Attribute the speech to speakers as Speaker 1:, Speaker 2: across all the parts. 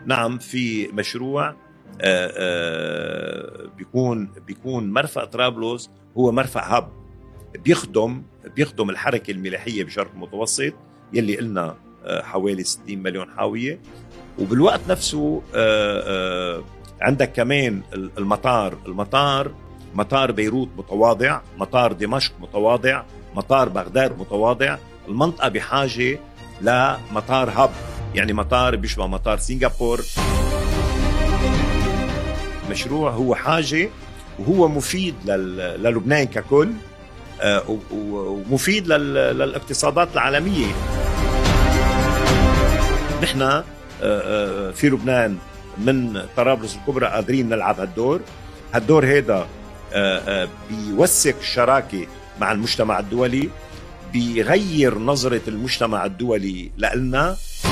Speaker 1: نعم في مشروع بيكون مرفأ طرابلس هو مرفأ هب بيخدم الحركة الملاحية بشرق المتوسط يلي قلنا حوالي 60 مليون حاوية. وبالوقت نفسه عندك كمان المطار مطار بيروت متواضع، مطار دمشق متواضع، مطار بغداد متواضع. المنطقة بحاجة لمطار هب، يعني مطار بيشبه مطار سنغافور. مشروع هو حاجة وهو مفيد للبنان ككل، ومفيد للاقتصادات العالمية. نحن في لبنان من طرابلس الكبرى قادرين نلعب هالدور هيدا بيوثق الشراكة مع المجتمع الدولي، بيغير نظرة المجتمع الدولي لنا.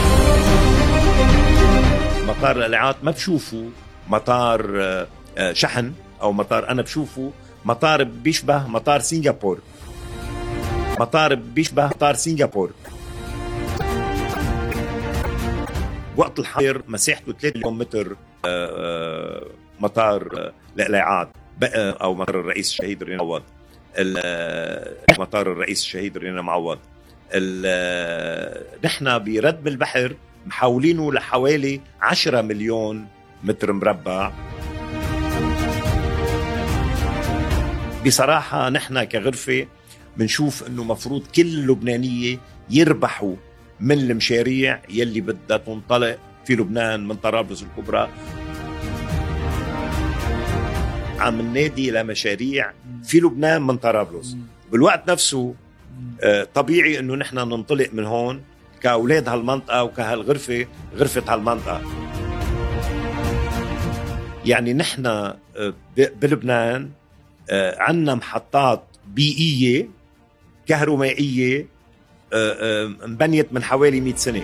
Speaker 1: مطار القلعات ما بشوفه مطار شحن أو مطار، أنا بشوفه مطار بيشبه مطار سنغافور، وقت الحظر مساحته 3 مليون متر. مطار القلعات أو مطار الرئيس الشهيد رينا معوض، مطار الرئيس الشهيد رينا معوض. نحن بردم البحر محاولينه لحوالي 10 مليون متر مربع. بصراحة نحن كغرفة بنشوف انه مفروض كل اللبنانية يربحوا من المشاريع يلي بدها تنطلق في لبنان من طرابلس الكبرى. عم النادي لمشاريع في لبنان من طرابلس. بالوقت نفسه طبيعي انه نحن ننطلق من هون كأولاد هالمنطقة وكهالغرفة، غرفة هالمنطقة. يعني نحن بلبنان عنا محطات بيئية كهرومائية مبنيت من حوالي 100 سنة.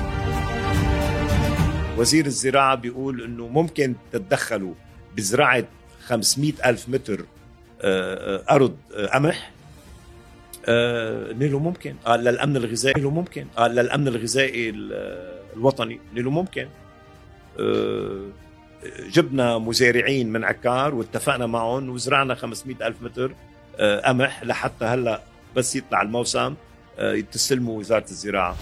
Speaker 1: وزير الزراعة بيقول انه ممكن تتدخلوا بزراعة 500,000 متر أرض قمح. نيلو ممكن للأمن الغذائي، ممكن للأمن الغذائي الوطني، نيلو ممكن. جبنا مزارعين من عكار واتفقنا معهم وزرعنا 500,000 متر قمح لحتى هلأ بس يطلع الموسم يتسلموا وزارة الزراعة.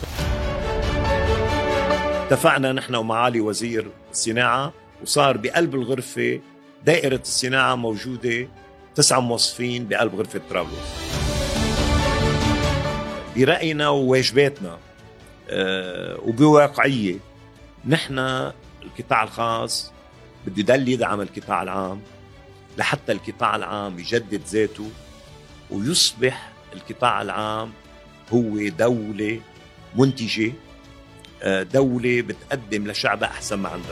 Speaker 1: اتفقنا نحن ومعالي وزير الصناعة، وصار بقلب الغرفة دائرة الصناعة موجودة 9 موظفين بقلب غرفة طرابلس. برأينا وواجباتنا وبواقعية نحن القطاع الخاص بده يضل يدعم القطاع العام لحتى القطاع العام يجدد ذاته ويصبح القطاع العام هو دولة منتجة، دولة بتقدم لشعبها أحسن ما عندها.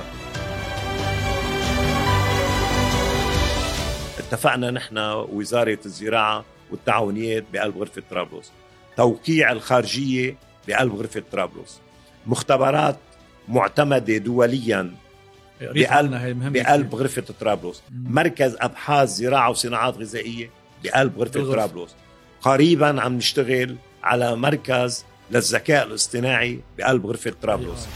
Speaker 1: اتفقنا نحن وزارة الزراعة والتعاونيات بقلب غرفة طرابلس، توقيع الخارجية بقلب غرفة طرابلس، مختبرات معتمدة دوليا بقلب غرفة طرابلس، مركز أبحاث زراعة وصناعات غذائية بقلب غرفة طرابلس. قريبا عم نشتغل على مركز للذكاء الاصطناعي بقلب غرفة طرابلس.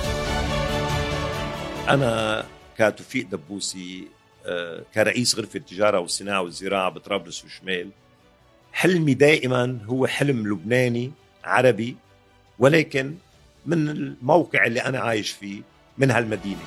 Speaker 1: أنا كتوفيق دبوسي كرئيس غرفة التجارة والصناعة والزراعة بطرابلس وشمال، حلمي دائما هو حلم لبناني عربي، ولكن من الموقع اللي أنا عايش فيه من هالمدينة.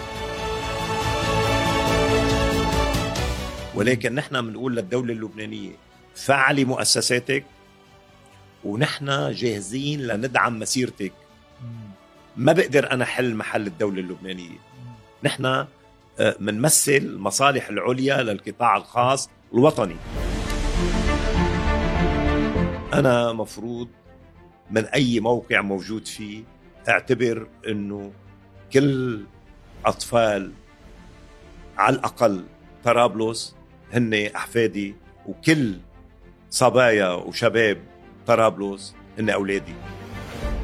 Speaker 1: ولكن نحن بنقول للدولة اللبنانية فعلي مؤسساتك ونحن جاهزين لندعم مسيرتك. ما بقدر أنا حل محل الدولة اللبنانية. نحن منمثل المصالح العليا للقطاع الخاص الوطني. أنا مفروض من أي موقع موجود فيه اعتبر أنه كل أطفال على الأقل طرابلس هن أحفادي، وكل صبايا وشباب طرابلس هن أولادي.